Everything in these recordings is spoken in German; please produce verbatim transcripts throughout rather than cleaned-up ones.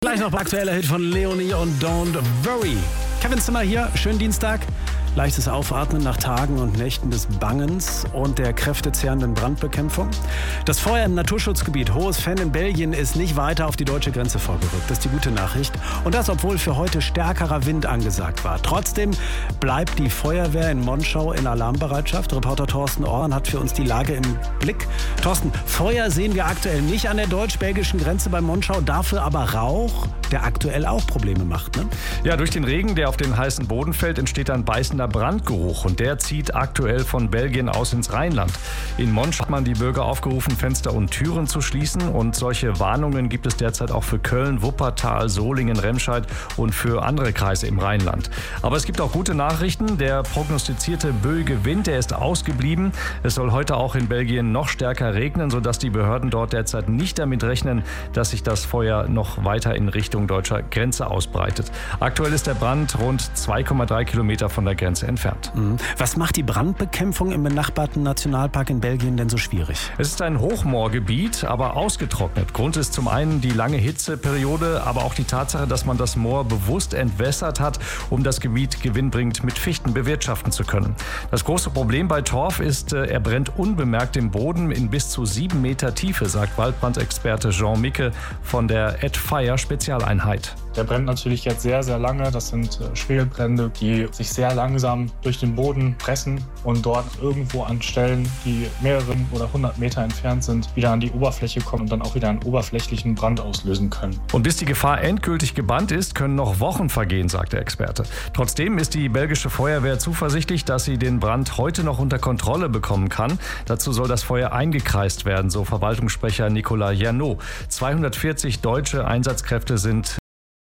Gleich noch ein aktueller Hit von Leonie und Don't Worry. Kevin Zimmer hier, schönen Dienstag. Leichtes Aufatmen nach Tagen und Nächten des Bangens und der kräftezehrenden Brandbekämpfung. Das Feuer im Naturschutzgebiet Hohes-Venn in Belgien ist nicht weiter auf die deutsche Grenze vorgerückt. Das ist die gute Nachricht. Und das, obwohl für heute stärkerer Wind angesagt war. Trotzdem bleibt die Feuerwehr in Monschau in Alarmbereitschaft. Reporter Thorsten Orhan hat für uns die Lage im Blick. Thorsten, Feuer sehen wir aktuell nicht an der deutsch-belgischen Grenze bei Monschau, dafür aber Rauch, der aktuell auch Probleme macht, ne? Ja, durch den Regen, der auf den heißen Boden fällt, entsteht ein beißender Brandgeruch und der zieht aktuell von Belgien aus ins Rheinland. In Monschau hat man die Bürger aufgerufen, Fenster und Türen zu schließen und solche Warnungen gibt es derzeit auch für Köln, Wuppertal, Solingen, Remscheid und für andere Kreise im Rheinland. Aber es gibt auch gute Nachrichten. Der prognostizierte böige Wind, der ist ausgeblieben. Es soll heute auch in Belgien noch stärker regnen, sodass die Behörden dort derzeit nicht damit rechnen, dass sich das Feuer noch weiter in Richtung deutscher Grenze ausbreitet. Aktuell ist der Brand rund zwei Komma drei Kilometer von der Grenze entfernt. Was macht die Brandbekämpfung im benachbarten Nationalpark in Belgien denn so schwierig? Es ist ein Hochmoorgebiet, aber ausgetrocknet. Grund ist zum einen die lange Hitzeperiode, aber auch die Tatsache, dass man das Moor bewusst entwässert hat, um das Gebiet gewinnbringend mit Fichten bewirtschaften zu können. Das große Problem bei Torf ist, er brennt unbemerkt im Boden in bis zu sieben Meter Tiefe, sagt Waldbrandexperte Jean Micke von der Ad Fire Spezialeinheit. Der brennt natürlich jetzt sehr, sehr lange. Das sind äh, Schwefelbrände, die sich sehr langsam durch den Boden pressen und dort irgendwo an Stellen, die mehrere oder hundert Meter entfernt sind, wieder an die Oberfläche kommen und dann auch wieder einen oberflächlichen Brand auslösen können. Und bis die Gefahr endgültig gebannt ist, können noch Wochen vergehen, sagt der Experte. Trotzdem ist die belgische Feuerwehr zuversichtlich, dass sie den Brand heute noch unter Kontrolle bekommen kann. Dazu soll das Feuer eingekreist werden, so Verwaltungssprecher Nicolas Jernot. zweihundertvierzig deutsche Einsatzkräfte sind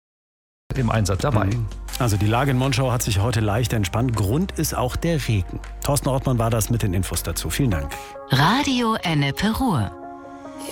im Einsatz dabei. Also die Lage in Monschau hat sich heute leicht entspannt. Grund ist auch der Regen. Thorsten Ortmann war das mit den Infos dazu. Vielen Dank. Radio Ennepe Ruhr.